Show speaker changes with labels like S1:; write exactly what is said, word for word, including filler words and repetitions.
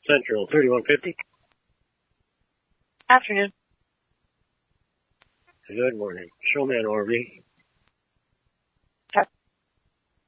S1: Central, thirty-one fifty.
S2: Afternoon.
S1: Good morning. Showman Orby.